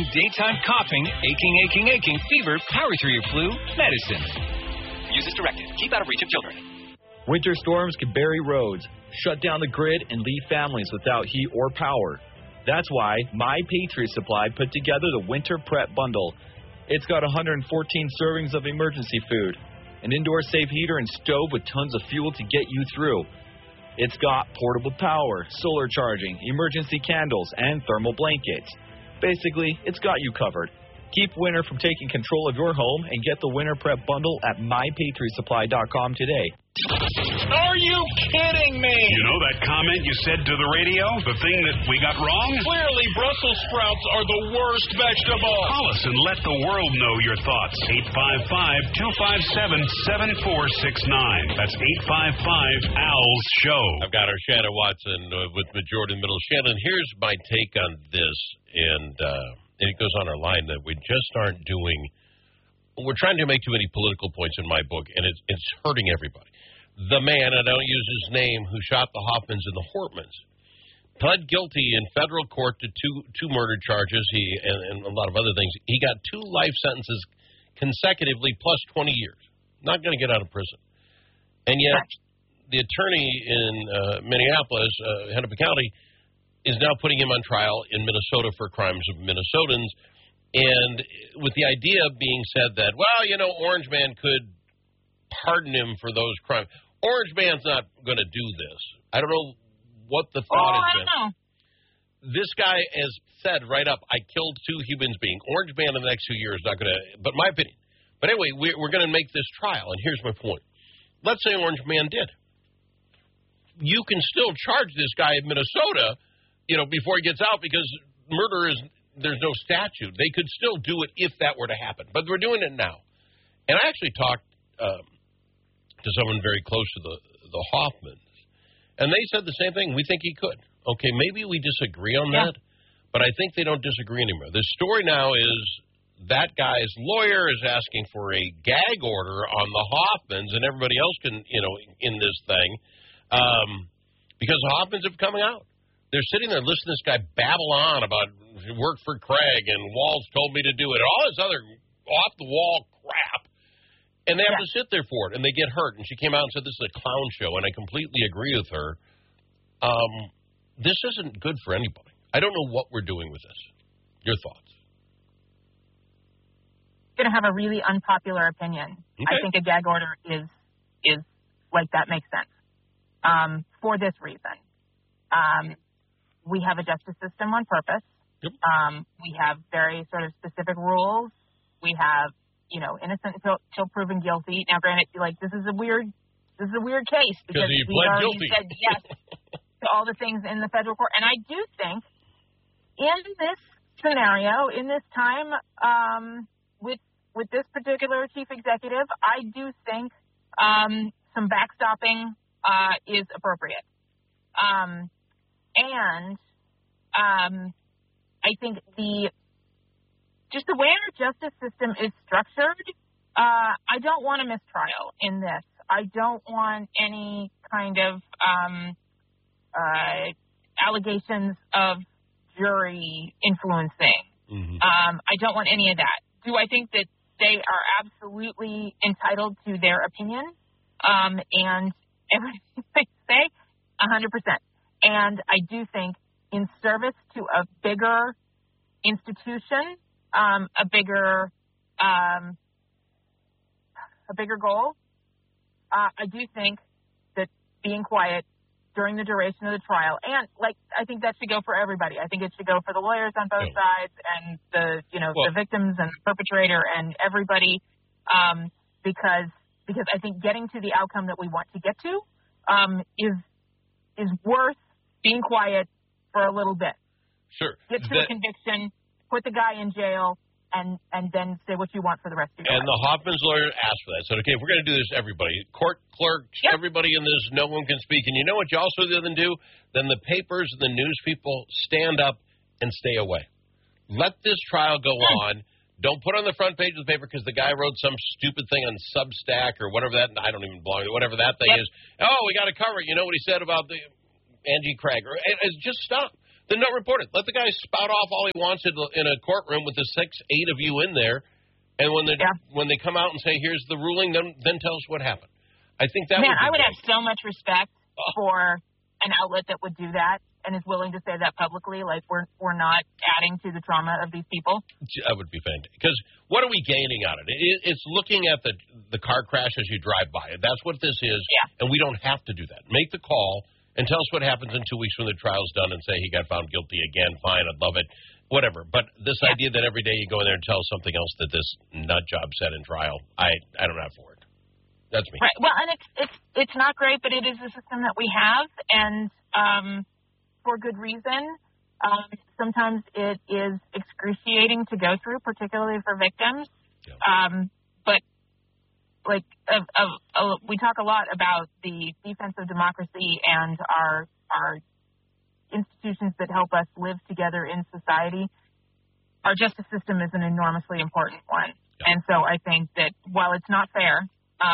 Daytime coughing, aching, fever, power through your flu, medicine. Use as directed. Keep out of reach of children. Winter storms can bury roads, shut down the grid, and leave families without heat or power. That's why My Patriot Supply put together the Winter Prep Bundle. It's got 114 servings of emergency food, an indoor safe heater and stove with tons of fuel to get you through. It's got portable power, solar charging, emergency candles, and thermal blankets. Basically, it's got you covered. Keep winter from taking control of your home and get the Winter Prep Bundle at MyPatriotSupply.com today. Are you kidding me? You know that comment you said to the radio? The thing that we got wrong? Clearly, Brussels sprouts are the worst vegetable. Call us and let the world know your thoughts. 855-257-7469. That's 855-ALS SHOW. I've got our Shannon Watson with Majority Middle. Shannon, here's my take on this, and it goes on our line that we just aren't doing. We're trying to make too many political points in my book, and it's hurting everybody. The man, I don't use his name, who shot the Hoffmans and the Hortmans, pled guilty in federal court to two murder charges and a lot of other things. He got 2 life sentences consecutively plus 20 years. Not going to get out of prison. And yet the attorney in Minneapolis, Hennepin County, is now putting him on trial in Minnesota for crimes of Minnesotans. And with the idea being said that, well, you know, Orange Man could pardon him for those crimes. Orange Man's not going to do this. I don't know what the thought has been. Know. This guy has said right up, I killed 2 human beings. Orange Man in the next 2 years is not going to, but my opinion. But anyway, we're going to make this trial, and here's my point. Let's say Orange Man did. You can still charge this guy in Minnesota, you know, before he gets out, because murder is, there's no statute. They could still do it if that were to happen. But we're doing it now. And I actually talked to someone very close to the Hoffmans, and they said the same thing. We think he could. Okay, maybe we disagree on that, but I think they don't disagree anymore. The story now is that guy's lawyer is asking for a gag order on the Hoffmans, and everybody else can, you know, in this thing, because the Hoffmans have come out. They're sitting there listening to this guy babble on about work for Craig and Walz told me to do it, and all this other off-the-wall crap. And they have to sit there for it, and they get hurt. And she came out and said this is a clown show, and I completely agree with her. This isn't good for anybody. I don't know what we're doing with this. Your thoughts? I'm going to have a really unpopular opinion. Okay. I think a gag order is like, that makes sense. For this reason. We have a justice system on purpose. Yep. We have very sort of specific rules. We have, you know, innocent until proven guilty. Now, granted, like, this is a weird case because he we pled already guilty. said yes to all the things in the federal court. And I do think in this scenario, in this time, with this particular chief executive, I do think some backstopping is appropriate. And I think the way our justice system is structured, I don't want a mistrial in this. I don't want any kind of allegations of jury influencing. Mm-hmm. I don't want any of that. Do I think that they are absolutely entitled to their opinion and everything they say? 100%. And I do think in service to a bigger institution, a bigger goal, I do think that being quiet during the duration of the trial, and like, I think that should go for everybody. I think it should go for the lawyers on both sides and the victims and the perpetrator and everybody, because I think getting to the outcome that we want to get to is worth being quiet for a little bit. Sure. Get to the conviction, put the guy in jail, and then say what you want for the rest of your life. And the Hoffman's lawyer asked for that. Said, okay, if we're going to do this, everybody, court clerks, everybody in this, no one can speak. And you know what you also then do? Then the papers and the news people stand up and stay away. Let this trial go on. Don't put on the front page of the paper because the guy wrote some stupid thing on Substack or whatever that, I don't even belong to, whatever that thing is. Oh, we got to cover it. You know what he said about the Angie Craig? Just stop. then don't report it. Let the guy spout off all he wants in a courtroom with the 6, 8 of you in there, and when they come out and say, here's the ruling, then tell us what happened. I think that I would have so much respect for an outlet that would do that and is willing to say that publicly, like we're not adding to the trauma of these people. That would be fantastic. Because what are we gaining out of it? It's looking at the car crash as you drive by. That's what this is, and we don't have to do that. Make the call and tell us what happens in 2 weeks when the trial's done and say he got found guilty again. Fine, I'd love it. Whatever. But this idea that every day you go in there and tell something else that this nut job said in trial, I don't have for it. That's me. Right. Well, and it's not great, but it is the system that we have, and for good reason. Sometimes it is excruciating to go through, particularly for victims. Yeah. But like we talk a lot about the defense of democracy and our institutions that help us live together in society. Our justice system is an enormously important one, and so I think that while it's not fair,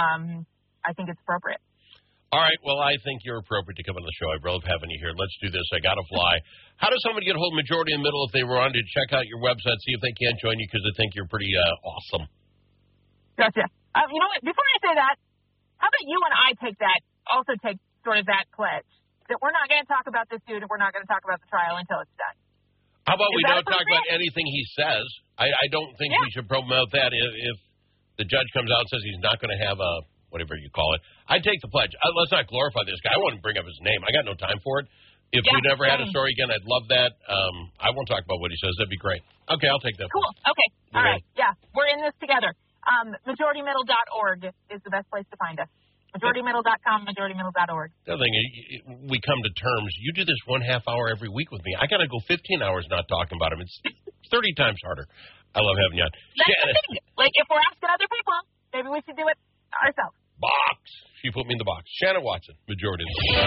I think it's appropriate. All right. Well, I think you're appropriate to come on the show. I love having you here. Let's do this. I got to fly. How does somebody get a hold of Majority in the Middle if they were on to check out your website, see if they can join you because they think you're pretty awesome? Gotcha. You know what? Before I say that, how about you and I take sort of that pledge that we're not going to talk about this dude and we're not going to talk about the trial until it's done. How about we don't talk about anything he says? I don't think we should promote that if the judge comes out and says he's not going to have a whatever you call it. I'd take the pledge. Let's not glorify this guy. I wouldn't bring up his name. I got no time for it. If we never had a story again, I'd love that. I won't talk about what he says. That'd be great. Okay, I'll take that. Cool. Okay. All right. Yeah, we're in this together. MajorityMiddle.org is the best place to find us. MajorityMiddle.com, MajorityMiddle.org. The other thing, we come to terms. You do this 1/2 hour every week with me. I got to go 15 hours not talking about him. It's 30 times harder. I love having you on. That's the thing. Like, if we're asking other people, maybe we should do it ourselves. Box. She put me in the box. Shannon Watson, Majority.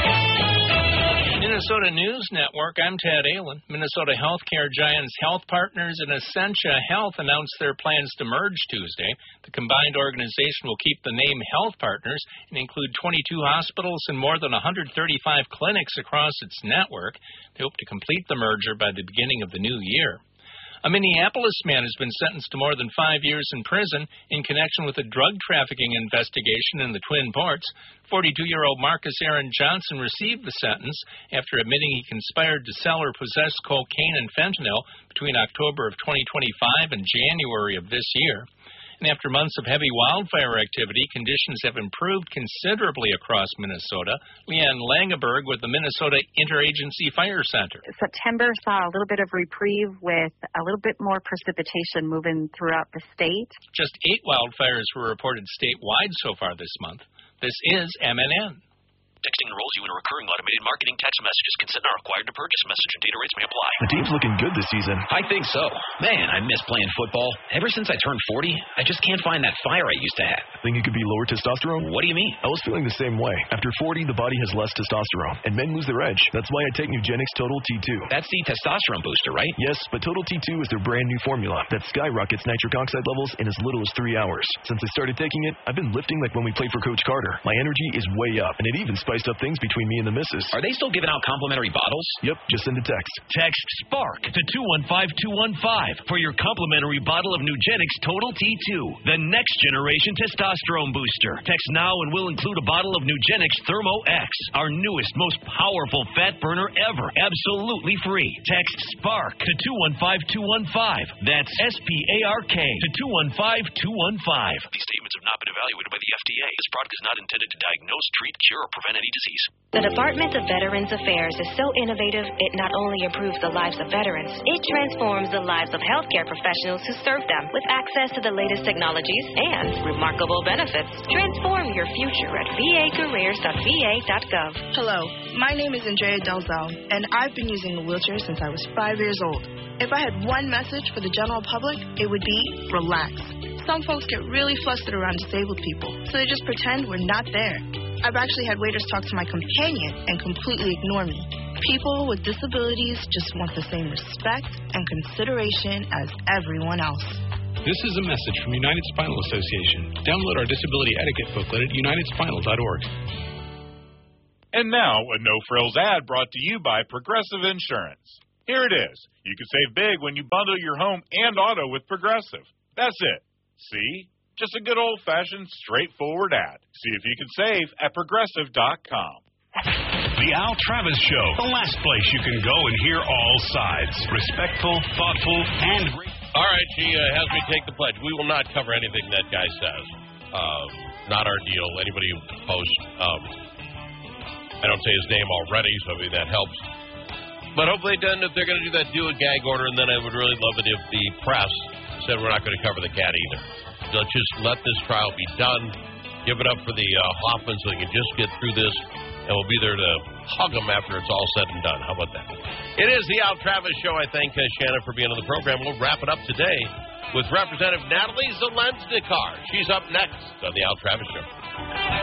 Minnesota News Network, I'm Ted Allen. Minnesota healthcare giants Health Partners and Essentia Health announced their plans to merge Tuesday. The combined organization will keep the name Health Partners and include 22 hospitals and more than 135 clinics across its network. They hope to complete the merger by the beginning of the new year. A Minneapolis man has been sentenced to more than 5 years in prison in connection with a drug trafficking investigation in the Twin Ports. 42-year-old Marcus Aaron Johnson received the sentence after admitting he conspired to sell or possess cocaine and fentanyl between October of 2025 and January of this year. And after months of heavy wildfire activity, conditions have improved considerably across Minnesota. Leanne Langeberg with the Minnesota Interagency Fire Center. September saw a little bit of reprieve with a little bit more precipitation moving throughout the state. Just 8 wildfires were reported statewide so far this month. This is MNN. Texting enrolls you in a recurring automated marketing text messages. Consent not required to purchase. Message and data rates may apply. The team's looking good this season. I think so. Man, I miss playing football. Ever since I turned 40, I just can't find that fire I used to have. Think it could be lower testosterone? What do you mean? I was feeling the same way. After 40, the body has less testosterone, and men lose their edge. That's why I take Nugenix Total T2. That's the testosterone booster, right? Yes, but Total T2 is their brand new formula that skyrockets nitric oxide levels in as little as 3 hours. Since I started taking it, I've been lifting like when we played for Coach Carter. My energy is way up, and it even spiced up things between me and the missus. Are they still giving out complimentary bottles? Yep, just send a text. Text SPARK to 215215 for your complimentary bottle of Nugenix Total T2, the next generation testosterone booster. Text now and we'll include a bottle of Nugenix Thermo X, our newest, most powerful fat burner ever. Absolutely free. Text SPARK to 215215. That's SPARK to 215215. These statements have not been evaluated by the FDA. This product is not intended to diagnose, treat, cure, or prevent any disease. The Department of Veterans Affairs is so innovative, it not only improves the lives of veterans, it transforms the lives of healthcare professionals who serve them with access to the latest technologies and remarkable benefits. Transform your future at vacareers.va.gov. Hello, my name is Andrea Delzell, and I've been using a wheelchair since I was 5 years old. If I had one message for the general public, it would be relax. Some folks get really flustered around disabled people, so they just pretend we're not there. I've actually had waiters talk to my companion and completely ignore me. People with disabilities just want the same respect and consideration as everyone else. This is a message from United Spinal Association. Download our disability etiquette booklet at unitedspinal.org. And now, a no-frills ad brought to you by Progressive Insurance. Here it is. You can save big when you bundle your home and auto with Progressive. That's it. See? Just a good old-fashioned, straightforward ad. See if you can save at Progressive.com. The Al Travis Show, the last place you can go and hear all sides. Respectful, thoughtful, and... All right, she has me take the pledge. We will not cover anything that guy says. Not our deal. Anybody who posts, I don't say his name already, so maybe that helps. But hopefully if they're going to do that, do a gag order, and then I would really love it if the press said we're not going to cover the cat either. Let's just let this trial be done. Give it up for the Hoffman so they can just get through this, and we'll be there to hug them after it's all said and done. How about that? It is the Al Travis Show. I thank Shannon for being on the program. We'll wrap it up today with Representative Natalie Zelensnikar. She's up next on the Al Travis Show.